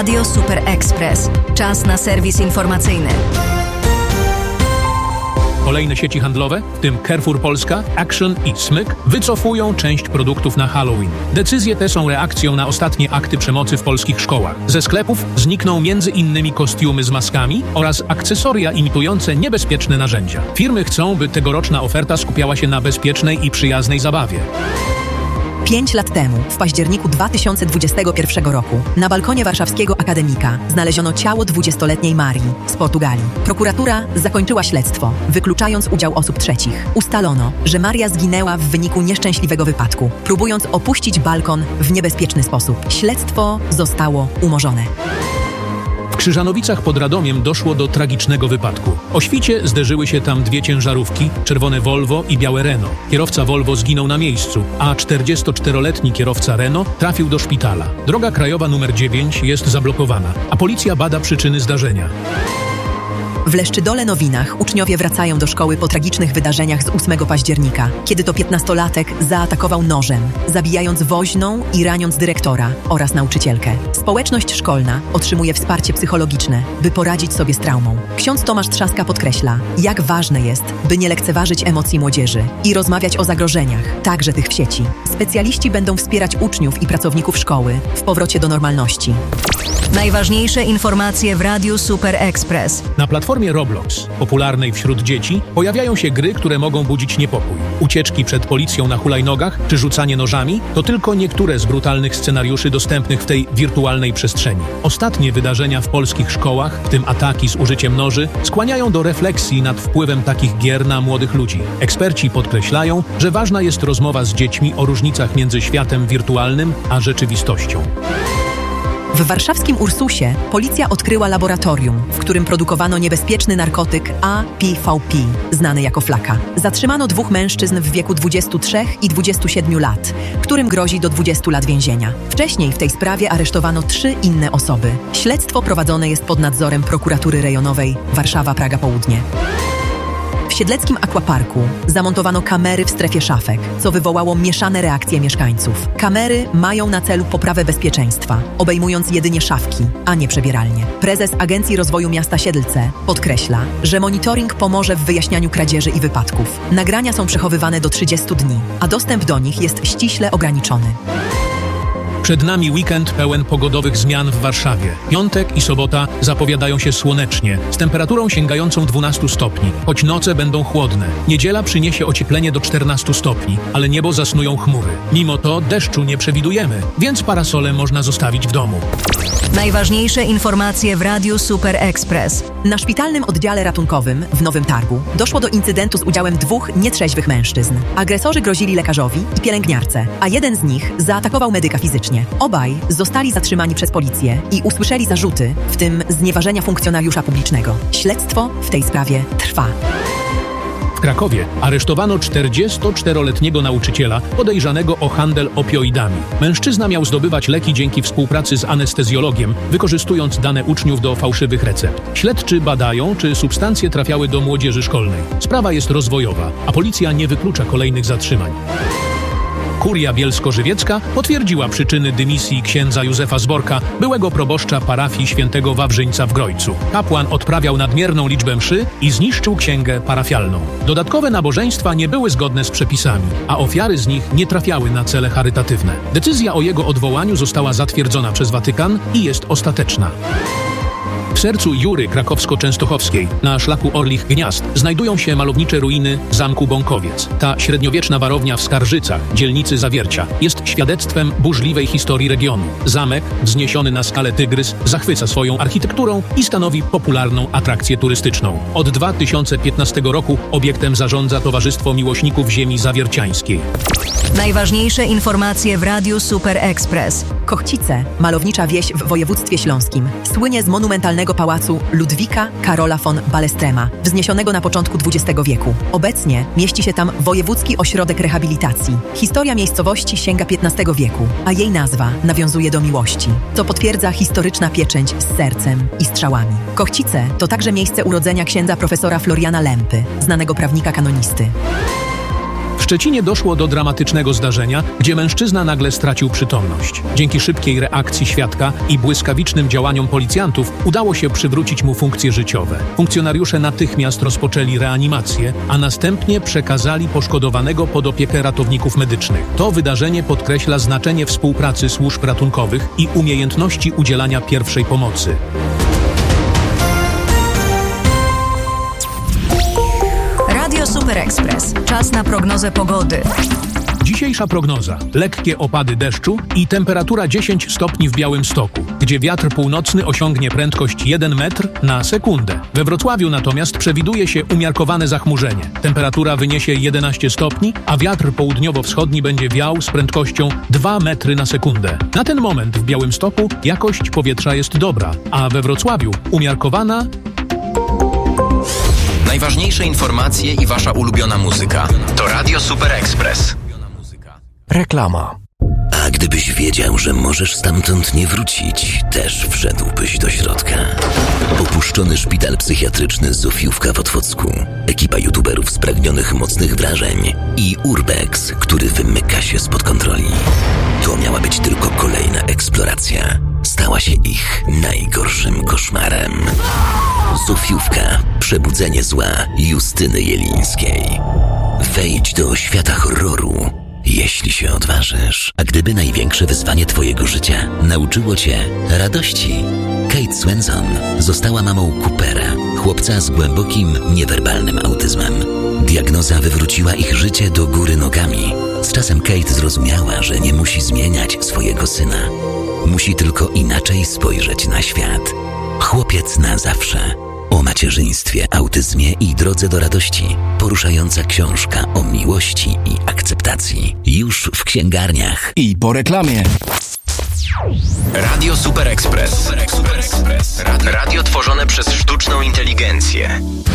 Radio Super Express. Czas na serwis informacyjny. Kolejne sieci handlowe, w tym Carrefour Polska, Action i Smyk, wycofują część produktów na Halloween. Decyzje te są reakcją na ostatnie akty przemocy w polskich szkołach. Ze sklepów znikną m.in. kostiumy z maskami oraz akcesoria imitujące niebezpieczne narzędzia. Firmy chcą, by tegoroczna oferta skupiała się na bezpiecznej i przyjaznej zabawie. 5 lat temu, w październiku 2021 roku, na balkonie warszawskiego akademika znaleziono ciało 20-letniej Marii z Portugalii. Prokuratura zakończyła śledztwo, wykluczając udział osób trzecich. Ustalono, że Maria zginęła w wyniku nieszczęśliwego wypadku, próbując opuścić balkon w niebezpieczny sposób. Śledztwo zostało umorzone. W Krzyżanowicach pod Radomiem doszło do tragicznego wypadku. O świcie zderzyły się tam dwie ciężarówki, czerwone Volvo i białe Renault. Kierowca Volvo zginął na miejscu, a 44-letni kierowca Renault trafił do szpitala. Droga krajowa nr 9 jest zablokowana, a policja bada przyczyny zdarzenia. W Leszczydole Nowinach uczniowie wracają do szkoły po tragicznych wydarzeniach z 8 października, kiedy to 15-latek zaatakował nożem, zabijając woźną i raniąc dyrektora oraz nauczycielkę. Społeczność szkolna otrzymuje wsparcie psychologiczne, by poradzić sobie z traumą. Ksiądz Tomasz Trzaska podkreśla, jak ważne jest, by nie lekceważyć emocji młodzieży i rozmawiać o zagrożeniach, także tych w sieci. Specjaliści będą wspierać uczniów i pracowników szkoły w powrocie do normalności. Najważniejsze informacje w Radiu Super Express. Na platformie Roblox, popularnej wśród dzieci, pojawiają się gry, które mogą budzić niepokój. Ucieczki przed policją na hulajnogach czy rzucanie nożami to tylko niektóre z brutalnych scenariuszy dostępnych w tej wirtualnej przestrzeni. Ostatnie wydarzenia w polskich szkołach, w tym ataki z użyciem noży, skłaniają do refleksji nad wpływem takich gier na młodych ludzi. Eksperci podkreślają, że ważna jest rozmowa z dziećmi o różnicach między światem wirtualnym a rzeczywistością. W warszawskim Ursusie policja odkryła laboratorium, w którym produkowano niebezpieczny narkotyk APVP, znany jako flaka. Zatrzymano 2 mężczyzn w wieku 23 i 27 lat, którym grozi do 20 lat więzienia. Wcześniej w tej sprawie aresztowano 3 inne osoby. Śledztwo prowadzone jest pod nadzorem Prokuratury Rejonowej Warszawa-Praga Południe. W siedleckim akwaparku zamontowano kamery w strefie szafek, co wywołało mieszane reakcje mieszkańców. Kamery mają na celu poprawę bezpieczeństwa, obejmując jedynie szafki, a nie przebieralnie. Prezes Agencji Rozwoju Miasta Siedlce podkreśla, że monitoring pomoże w wyjaśnianiu kradzieży i wypadków. Nagrania są przechowywane do 30 dni, a dostęp do nich jest ściśle ograniczony. Przed nami weekend pełen pogodowych zmian w Warszawie. Piątek i sobota zapowiadają się słonecznie, z temperaturą sięgającą 12 stopni, choć noce będą chłodne. Niedziela przyniesie ocieplenie do 14 stopni, ale niebo zasnują chmury. Mimo to deszczu nie przewidujemy, więc parasole można zostawić w domu. Najważniejsze informacje w Radiu Super Express. Na szpitalnym oddziale ratunkowym w Nowym Targu doszło do incydentu z udziałem 2 nietrzeźwych mężczyzn. Agresorzy grozili lekarzowi i pielęgniarce, a jeden z nich zaatakował medyka fizycznie. Obaj zostali zatrzymani przez policję i usłyszeli zarzuty, w tym znieważenia funkcjonariusza publicznego. Śledztwo w tej sprawie trwa. W Krakowie aresztowano 44-letniego nauczyciela podejrzanego o handel opioidami. Mężczyzna miał zdobywać leki dzięki współpracy z anestezjologiem, wykorzystując dane uczniów do fałszywych recept. Śledczy badają, czy substancje trafiały do młodzieży szkolnej. Sprawa jest rozwojowa, a policja nie wyklucza kolejnych zatrzymań. Kuria Bielsko-Żywiecka potwierdziła przyczyny dymisji księdza Józefa Zborka, byłego proboszcza parafii świętego Wawrzyńca w Grojcu. Kapłan odprawiał nadmierną liczbę mszy i zniszczył księgę parafialną. Dodatkowe nabożeństwa nie były zgodne z przepisami, a ofiary z nich nie trafiały na cele charytatywne. Decyzja o jego odwołaniu została zatwierdzona przez Watykan i jest ostateczna. W sercu Jury krakowsko-częstochowskiej, na szlaku Orlich Gniazd, znajdują się malownicze ruiny zamku Bąkowiec. Ta średniowieczna warownia w Skarżycach, dzielnicy Zawiercia, jest świadectwem burzliwej historii regionu. Zamek, wzniesiony na skalę Tygrys, zachwyca swoją architekturą i stanowi popularną atrakcję turystyczną. Od 2015 roku obiektem zarządza Towarzystwo Miłośników Ziemi Zawierciańskiej. Najważniejsze informacje w Radiu Super Express. Kochcice, malownicza wieś w województwie śląskim, słynie z monumentalnego pałacu Ludwika Karola von Balestrema, wzniesionego na początku XX wieku. Obecnie mieści się tam Wojewódzki Ośrodek Rehabilitacji. Historia miejscowości sięga XV wieku, a jej nazwa nawiązuje do miłości, co potwierdza historyczna pieczęć z sercem i strzałami. Kochcice to także miejsce urodzenia księdza profesora Floriana Lempy, znanego prawnika kanonisty. W Szczecinie doszło do dramatycznego zdarzenia, gdzie mężczyzna nagle stracił przytomność. Dzięki szybkiej reakcji świadka i błyskawicznym działaniom policjantów udało się przywrócić mu funkcje życiowe. Funkcjonariusze natychmiast rozpoczęli reanimację, a następnie przekazali poszkodowanego pod opiekę ratowników medycznych. To wydarzenie podkreśla znaczenie współpracy służb ratunkowych i umiejętności udzielania pierwszej pomocy. Radio Super Express. Czas na prognozę pogody. Dzisiejsza prognoza. Lekkie opady deszczu i temperatura 10 stopni w Białymstoku, gdzie wiatr północny osiągnie prędkość 1 metr na sekundę. We Wrocławiu natomiast przewiduje się umiarkowane zachmurzenie. Temperatura wyniesie 11 stopni, a wiatr południowo-wschodni będzie wiał z prędkością 2 metry na sekundę. Na ten moment w Białymstoku jakość powietrza jest dobra, a we Wrocławiu umiarkowana. Najważniejsze informacje i wasza ulubiona muzyka to Radio Super Express. Reklama. A gdybyś wiedział, że możesz stamtąd nie wrócić, też wszedłbyś do środka. Opuszczony szpital psychiatryczny Zofiówka w Otwocku, ekipa youtuberów spragnionych mocnych wrażeń i Urbex, który wymyka się spod kontroli. To miała być tylko kolejna eksploracja. Stała się ich najgorszym koszmarem. Zofiówka. Przebudzenie zła Justyny Jelińskiej. Wejdź do świata horroru, jeśli się odważysz. A gdyby największe wyzwanie twojego życia nauczyło cię radości? Kate Swenson została mamą Coopera, chłopca z głębokim, niewerbalnym autyzmem. Diagnoza wywróciła ich życie do góry nogami. Z czasem Kate zrozumiała, że nie musi zmieniać swojego syna. Musi tylko inaczej spojrzeć na świat. Chłopiec na zawsze. O macierzyństwie, autyzmie i drodze do radości. Poruszająca książka o miłości i akceptacji. Już w księgarniach. I po reklamie. Radio Super Express. Radio tworzone przez sztuczną inteligencję.